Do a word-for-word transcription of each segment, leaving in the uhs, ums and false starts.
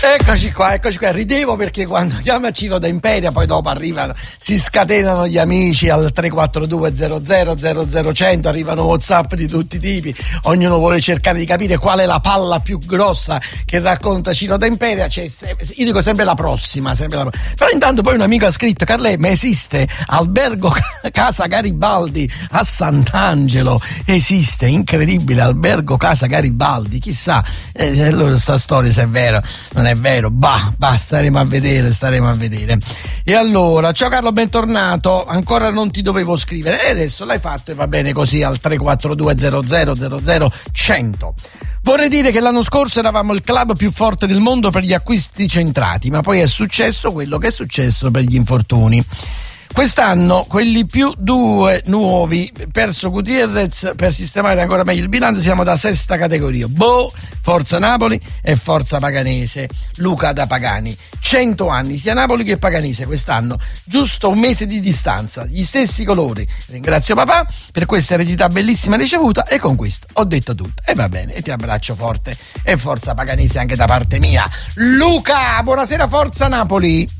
Eccoci qua, eccoci qua. Ridevo perché quando chiama Ciro D'Imperia poi dopo arrivano, si scatenano gli amici al tre quattro due zero zero zero zero cento, arrivano WhatsApp di tutti i tipi, ognuno vuole cercare di capire qual è la palla più grossa che racconta Ciro D'Imperia. C'è, io dico sempre la prossima, sempre la prossima. Però intanto poi un amico ha scritto: Carlè, ma esiste Albergo Casa Garibaldi a Sant'Angelo? Esiste, incredibile, Albergo Casa Garibaldi, chissà eh, allora sta storia se è vero, non è vero, bah, bah, staremo a vedere, staremo a vedere. E allora, ciao Carlo, bentornato, ancora non ti dovevo scrivere e adesso l'hai fatto e va bene così al tre quattro due zero zero zero zero cento. Vorrei dire che l'anno scorso eravamo il club più forte del mondo per gli acquisti centrati, ma poi è successo quello che è successo per gli infortuni. Quest'anno quelli più due nuovi, perso Gutierrez per sistemare ancora meglio il bilancio, siamo da sesta categoria. Boh, Forza Napoli e Forza Paganese. Luca da Pagani. Cento anni sia Napoli che Paganese quest'anno, giusto un mese di distanza, gli stessi colori. Ringrazio papà per questa eredità bellissima ricevuta e con questo ho detto tutto. E va bene, e ti abbraccio forte e Forza Paganese anche da parte mia. Luca, buonasera Forza Napoli.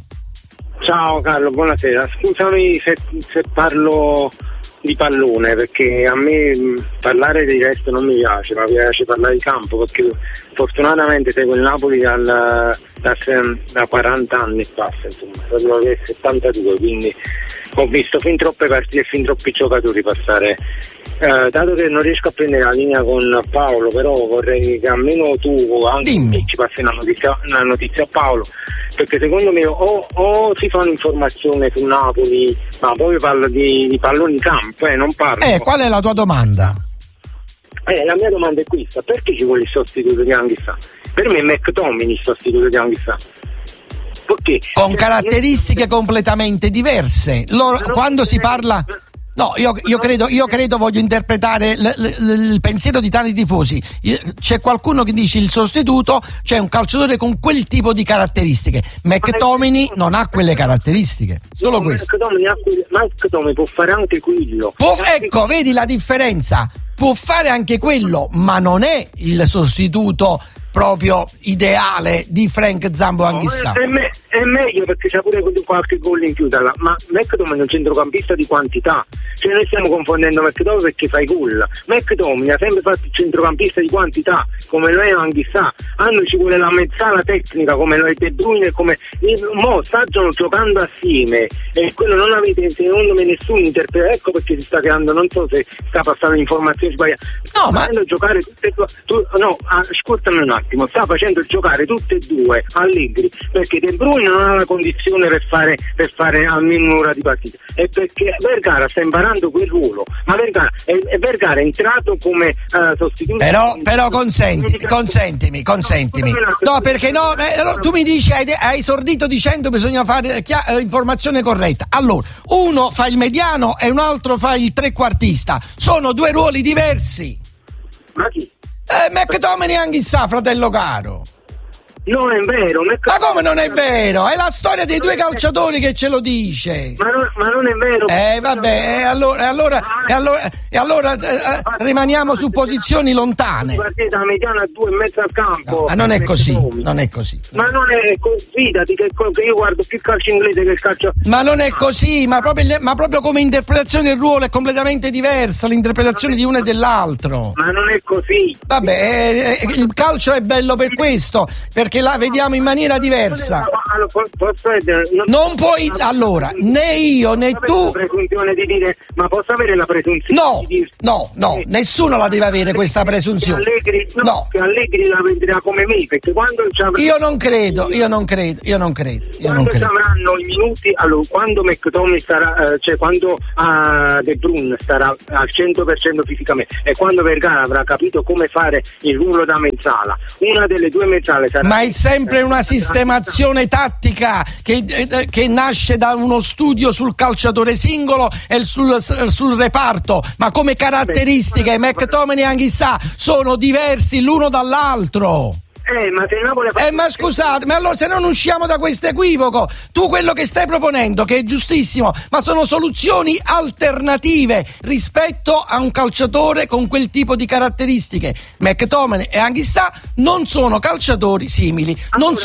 Ciao Carlo, buonasera. Scusami se, se parlo di pallone, perché a me parlare di resto non mi piace, ma mi piace parlare di campo, perché fortunatamente seguo il Napoli dal, da, da quaranta anni e passa, insomma, sono settantadue, quindi ho visto fin troppe partite e fin troppi giocatori passare. Eh, dato che non riesco a prendere la linea con Paolo, però vorrei che almeno tu anche ci passi una notizia, una notizia a Paolo, perché secondo me o, o si fa un'informazione su Napoli, ma poi parlo di, di palloni in campo, eh, non parlo. Eh, qual è la tua domanda? Eh, la mia domanda è questa: perché ci vuole il sostituto di Anghissà? Per me è McTominay il sostituto di Anghissà. Perché? Con caratteristiche completamente diverse. Loro, quando si parla... No, io, io credo, io credo voglio interpretare l, l, il pensiero di tanti tifosi. C'è qualcuno che dice il sostituto, c'è un calciatore con quel tipo di caratteristiche. McTominay non ha quelle caratteristiche, solo no, questo. McTominay può fare anche quello. Può, ecco, vedi la differenza? Può fare anche quello, ma non è il sostituto proprio ideale di Frank Zambo Anghissà. No, è, me- è meglio perché c'ha pure qualche gol in più dalla, ma McTominay è un centrocampista di quantità, cioè noi stiamo confondendo McTominay perché fai gol. McTominay ha sempre fatto il centrocampista di quantità come lo è Anghissà. A noi ci vuole la mezzala tecnica come lo è De Bruyne, come mo stanno giocando assieme e quello non avete secondo me nessun interprete, ecco perché si sta creando, non so se sta passando informazioni sbagliate, no, ma giocare tutte e due, tu, no, ascoltami un attimo, sta facendo giocare tutte e due Allegri perché De Bruyne non ha la condizione per fare per fare almeno un'ora di partita e perché Vergara sta imparando quel ruolo, ma Vergara è, è, Vergara è entrato come uh, sostituto. Però, però consentimi, consentimi, consentimi. No, perché no, eh, tu mi dici hai, hai esordito dicendo bisogna fare chia- informazione corretta. Allora, uno fa il mediano e un altro fa il trequartista. Sono due ruoli diversi. Ma chi? Eh, McTominay Anghissà, fratello caro. Non è vero. Ma come non è vero? È la storia dei due calciatori che ce lo dice. Ma non, ma non è vero. Eh vabbè, e allora, e allora, e allora, e allora eh, rimaniamo su posizioni lontane. Partita mediana a due e mezzo al campo. No, ma non è così, non è così. Ma non è così, fidati che, che io guardo più calcio inglese che il calcio. Ma non è così, ma proprio, ma proprio come interpretazione del ruolo è completamente diversa l'interpretazione di uno e dell'altro. Ma non è così. Vabbè, eh, il calcio è bello per questo, perché che la vediamo in maniera diversa. Non puoi, allora, né io né tu. Presunzione di dire, ma posso avere la presunzione? No, di dire, no, no, nessuno la deve avere questa presunzione. Che Allegri, no, no. Che Allegri la venderà come me, perché quando io non credo, io non credo, io non credo. Io quando non credo. avranno i minuti, allora, quando McTominay starà, eh, cioè quando uh, De Bruyne starà al cento per cento fisicamente e quando Vergara avrà capito come fare il ruolo da mezzala, una delle due mezzale sarà. Ma è sempre una sistemazione tattica che, eh, che nasce da uno studio sul calciatore singolo e sul, sul reparto, ma come caratteristiche McTominay e Anghissà sono diversi l'uno dall'altro. Eh, ma se Napoli eh, ma scusate, ma allora se non usciamo da questo equivoco, tu quello che stai proponendo, che è giustissimo, ma sono soluzioni alternative rispetto a un calciatore con quel tipo di caratteristiche. McTominay e Anghissà non sono calciatori simili, non